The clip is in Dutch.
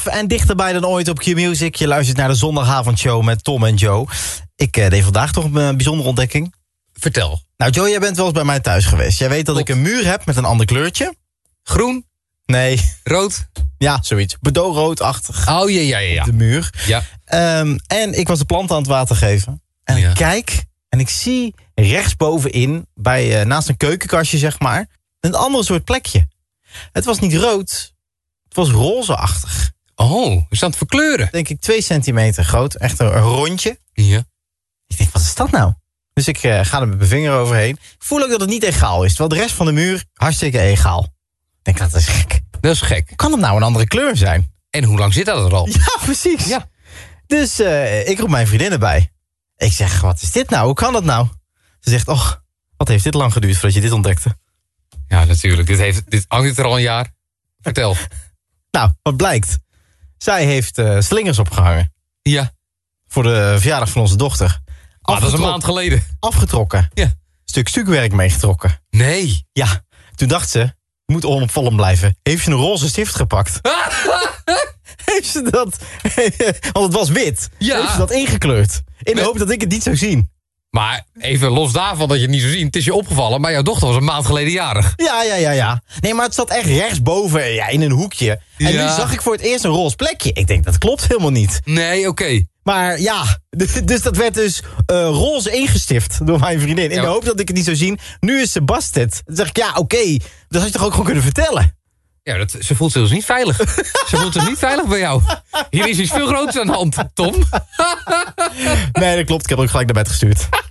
en dichterbij dan ooit op Q-Music. Je luistert naar de zondagavondshow met Tom en Joe. Ik deed vandaag toch een bijzondere ontdekking. Vertel. Nou Joe, jij bent wel eens bij mij thuis geweest. Jij weet dat ik een muur heb met een ander kleurtje. Groen? Nee. Rood? Ja, zoiets. Bordeauxroodachtig. Oh, ja. De muur. Ja. En ik was de planten aan het water geven. En ik kijk en ik zie rechtsbovenin, naast een keukenkastje zeg maar, een ander soort plekje. Het was niet rood, het was rozeachtig. Oh, is dat het verkleuren? Denk ik 2 centimeter groot, echt een rondje. Ja. Ik denk, wat is dat nou? Dus ik ga er met mijn vinger overheen. Ik voel ook dat het niet egaal is, terwijl de rest van de muur hartstikke egaal. Ik denk, dat is gek. Dat is gek. Hoe kan het nou een andere kleur zijn? En hoe lang zit dat er al? Ja, precies. Ja. Dus ik roep mijn vriendin erbij. Ik zeg, wat is dit nou? Hoe kan dat nou? Ze zegt, och, wat heeft dit lang geduurd voordat je dit ontdekte? Ja, natuurlijk. Dit hangt er al een jaar. Vertel. Nou, wat blijkt? Zij heeft slingers opgehangen. Ja. Voor de verjaardag van onze dochter. Dat is een maand geleden. Afgetrokken. Ja. Stuk stukwerk meegetrokken. Nee. Ja, toen dacht ze, moet onopvallend blijven. Heeft ze een roze stift gepakt. Heeft ze dat, want het was wit. Ja. Heeft ze dat ingekleurd. In de hoop dat ik het niet zou zien. Maar even los daarvan dat je het niet zou zien. Het is je opgevallen, maar jouw dochter was een maand geleden jarig. Ja. Nee, maar het zat echt rechtsboven in een hoekje. En nu zag ik voor het eerst een roze plekje. Ik denk, dat klopt helemaal niet. Nee, oké. Maar ja, dus dat werd dus roze ingestift door mijn vriendin. In de hoop dat ik het niet zou zien. Nu is ze busted. Dan zeg ik, ja, oké. Dat had je toch ook gewoon kunnen vertellen? Ja, ze voelt zich dus niet veilig. Ze voelt zich niet veilig bij jou. Hier is iets veel groters aan de hand, Tom. Nee, dat klopt. Ik heb ook gelijk naar bed gestuurd.